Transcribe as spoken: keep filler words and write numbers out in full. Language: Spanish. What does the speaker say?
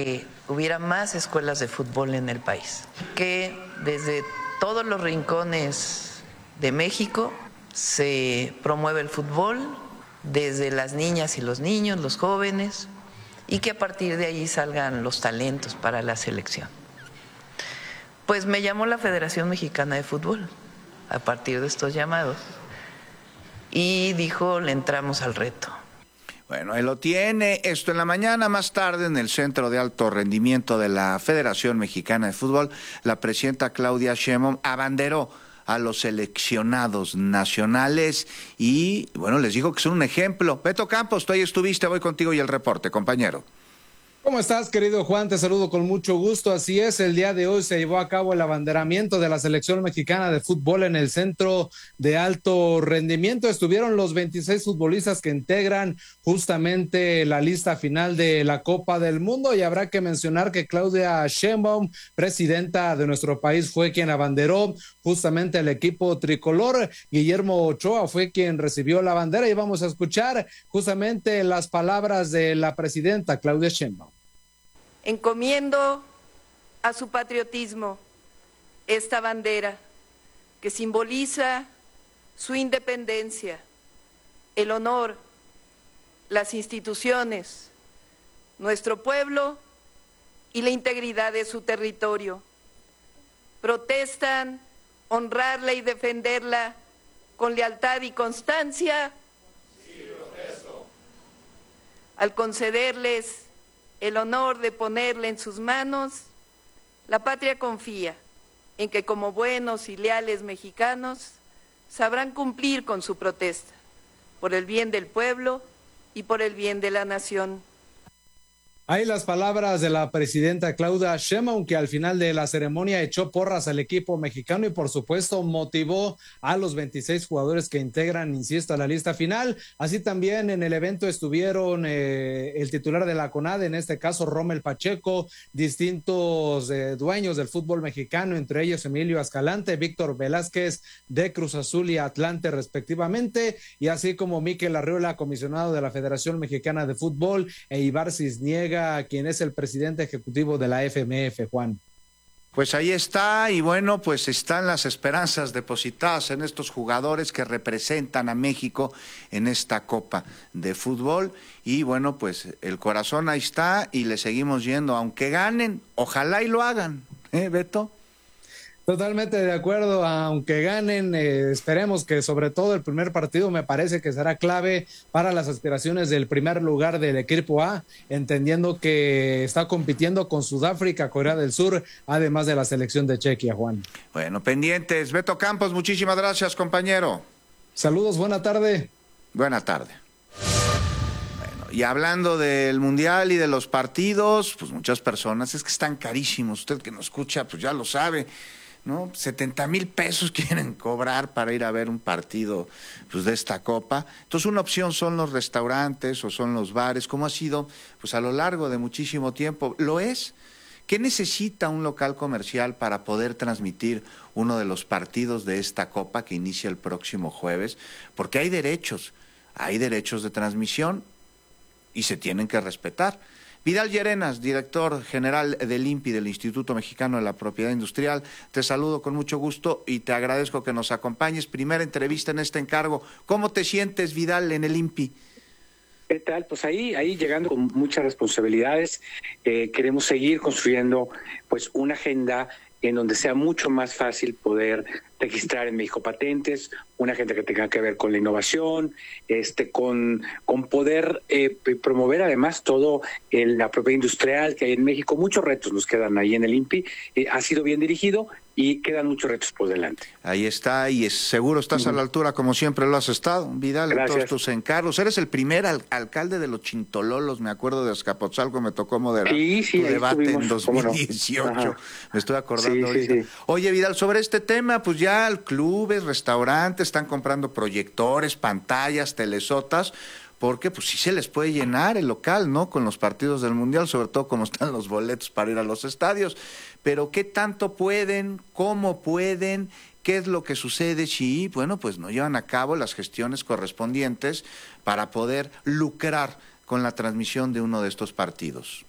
que hubiera más escuelas de fútbol en el país, que desde todos los rincones de México se promueve el fútbol, desde las niñas y los niños, los jóvenes, y que a partir de ahí salgan los talentos para la selección. Pues me llamó la Federación Mexicana de Fútbol a partir de estos llamados y dijo, le entramos al reto. Bueno, ahí lo tiene. Esto en la mañana. Más tarde, en el Centro de Alto Rendimiento de la Federación Mexicana de Fútbol, la presidenta Claudia Sheinbaum abanderó a los seleccionados nacionales y, bueno, les digo que son un ejemplo. Beto Campos, tú ahí estuviste, voy contigo y el reporte, compañero. ¿Cómo estás, querido Juan? Te saludo con mucho gusto. Así es, el día de hoy se llevó a cabo el abanderamiento de la selección mexicana de fútbol en el Centro de Alto Rendimiento. Estuvieron los veintiséis futbolistas que integran justamente la lista final de la Copa del Mundo, y habrá que mencionar que Claudia Sheinbaum, presidenta de nuestro país, fue quien abanderó justamente el equipo tricolor. Guillermo Ochoa fue quien recibió la bandera, y vamos a escuchar justamente las palabras de la presidenta Claudia Sheinbaum. Encomiendo a su patriotismo esta bandera que simboliza su independencia, el honor, las instituciones, nuestro pueblo y la integridad de su territorio. Protestan honrarla y defenderla con lealtad y constancia. Sí, protesto. Al concederles el honor de ponerle en sus manos, la patria confía en que como buenos y leales mexicanos sabrán cumplir con su protesta por el bien del pueblo y por el bien de la nación. Ahí las palabras de la presidenta Claudia Sheinbaum, que al final de la ceremonia echó porras al equipo mexicano y por supuesto motivó a los veintiséis jugadores que integran, insisto, a la lista final. Así también en el evento estuvieron eh, el titular de la CONADE, en este caso Rommel Pacheco, distintos eh, dueños del fútbol mexicano, entre ellos Emilio Escalante, Víctor Velázquez de Cruz Azul y Atlante respectivamente, y así como Mikel Arriola, comisionado de la Federación Mexicana de Fútbol, e Ibar Cisniega, quien es el presidente ejecutivo de la F M F, Juan. Pues ahí está, y bueno, pues están las esperanzas depositadas en estos jugadores que representan a México en esta Copa de Fútbol, y bueno, pues el corazón ahí está y le seguimos yendo, aunque ganen, ojalá y lo hagan, ¿eh, Beto? Totalmente de acuerdo, aunque ganen, eh, esperemos que sobre todo el primer partido me parece que será clave para las aspiraciones del primer lugar del equipo A, entendiendo que está compitiendo con Sudáfrica, Corea del Sur, además de la selección de Chequia, Juan. Bueno, pendientes. Beto Campos, muchísimas gracias, compañero. Saludos, buena tarde. Buena tarde. Bueno, y hablando del Mundial y de los partidos, pues muchas personas, es que están carísimos, usted que nos escucha, pues ya lo sabe, ¿no? setenta mil pesos quieren cobrar para ir a ver un partido pues, de esta Copa. Entonces, una opción son los restaurantes o son los bares, como ha sido pues a lo largo de muchísimo tiempo. ¿Lo es? ¿Qué necesita un local comercial para poder transmitir uno de los partidos de esta Copa que inicia el próximo jueves? Porque hay derechos, hay derechos de transmisión y se tienen que respetar. Vidal Llerenas, director general del I N P I, del Instituto Mexicano de la Propiedad Industrial, te saludo con mucho gusto y te agradezco que nos acompañes. Primera entrevista en este encargo. ¿Cómo te sientes, Vidal, en el I N P I? ¿Qué tal? Pues ahí, ahí llegando con muchas responsabilidades, eh, queremos seguir construyendo pues una agenda en donde sea mucho más fácil poder registrar en México patentes, una agenda que tenga que ver con la innovación, este, con, con poder eh, promover además todo el, la propiedad industrial que hay en México. Muchos retos nos quedan ahí en el I N P I, eh, ha sido bien dirigido y quedan muchos retos por delante. Ahí está, y es, seguro estás uh-huh. a la altura como siempre lo has estado, Vidal, en todos tus encargos. Eres el primer al, alcalde de los Chintololos, me acuerdo de Azcapotzalco, me tocó moderar sí, sí, tu debate en dos mil dieciocho, no. me estoy acordando sí, ahorita. Sí, sí. Oye, Vidal, sobre este tema, pues ya clubes, restaurantes están comprando proyectores, pantallas, telesotas, porque pues sí se les puede llenar el local, ¿no? Con los partidos del Mundial, sobre todo como están los boletos para ir a los estadios. Pero ¿qué tanto pueden? ¿Cómo pueden? ¿Qué es lo que sucede si, bueno, pues no llevan a cabo las gestiones correspondientes para poder lucrar con la transmisión de uno de estos partidos?